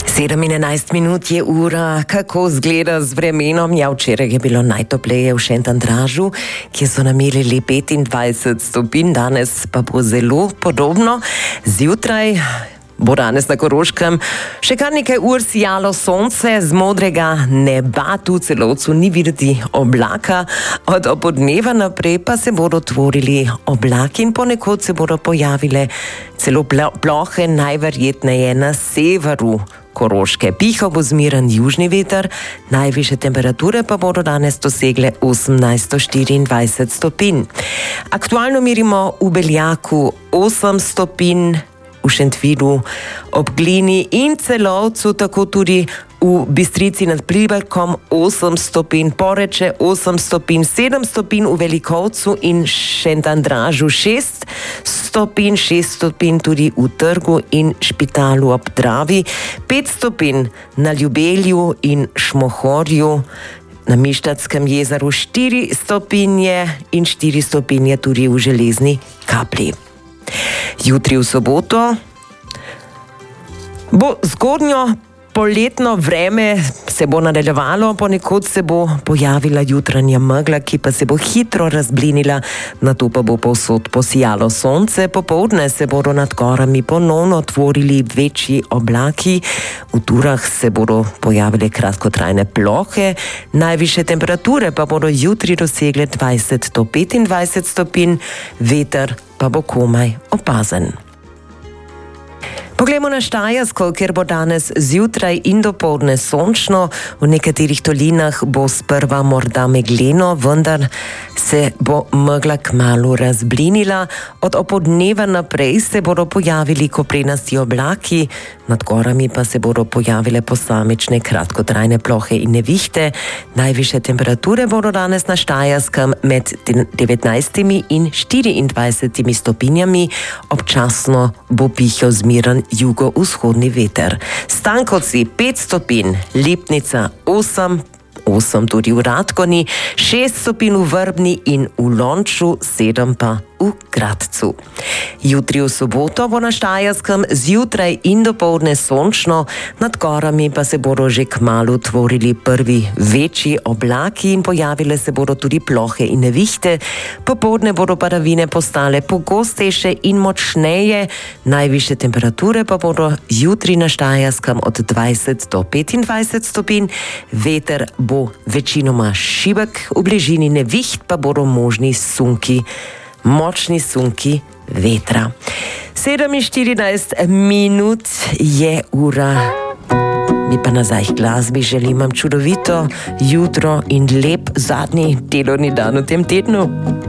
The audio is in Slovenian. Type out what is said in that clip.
17 minut je ura, kako zgleda z vremenom. Ja, včeraj je bilo najtopleje v Šentandržu, kjer so namerili 25 stopinj, danes pa bo zelo podobno. Zjutraj bo danes na Koroškem še kar nekaj ur sijalo sonce, z modrega neba tu celovcu ni videti oblaka, od opoldneva naprej pa se bodo tvorili oblaki in ponekod se bodo pojavile celo plohe, najverjetneje na severu Koroške. Pihal bo zmeren južni veter, najvišje temperature pa bodo danes dosegle 18-24 stopinj. Aktualno merimo v Beljaku 8 stopinj, v Šentvidu, ob Glini in Celovcu, tako tudi v Bistrici nad Pliberkom 8 stopinj, Poreče 8 stopinj, 7 stopinj v Velikovcu in Šentandražu 6 stopinj, 6 stopinj tudi v Trgu in Špitalu ob Dravi, 5 stopinj na Ljubelju in Šmohorju, na Mištatskem jezeru 4 stopinje in 4 stopinje tudi v Železni Kapli. Jutri v soboto bo zgodnjo poletno vreme se bo nadaljevalo, ponekod se bo pojavila jutranja megla, ki pa se bo hitro razblinila, nato pa bo povsod posijalo sonce, popoldne se bodo nad gorami ponovno tvorili večji oblaki, v Turah se bodo pojavile kratkotrajne plohe, najvišje temperature pa bodo jutri dosegle 20-25 stopinj, veter pa bo komaj opazen. Poglejmo na Štajersko, kjer bo danes zjutraj in dopoldne sončno, v nekaterih dolinah bo sprva morda megleno, vendar se bo megla kmalu razblinila, od opoldneva naprej se bodo pojavili koprenasti oblaki, nad gorami pa se bodo pojavile posamične kratkotrajne plohe in nevihte. Najvišje temperature bodo danes na Štajerskem med 19 in 24 stopinjami, občasno bo pihal zmeren jugovzhodni veter. Stankovci 5 stopinj, Lipnica 8 tudi v Radgoni, 6 stopinj v Vrbni in v Lonču, 7 pa v Gradcu. Jutri v soboto bo na Štajerskem zjutraj in dopoldne sončno, nad gorami pa se bodo že kmalu tvorili prvi večji oblaki in pojavile se bodo tudi plohe in nevihte. Popoldne bodo padavine postale pogostejše in močneje, najvišje temperature pa bodo jutri na Štajerskem od 20 do 25 stopinj, veter bo večinoma šibek, v bližini neviht pa bodo možni sunki, močni sunki vetra. 47 minut je ura. Mi pa nazaj k glasbi želim vam čudovito jutro in lep zadnji delovni dan v tem tednu.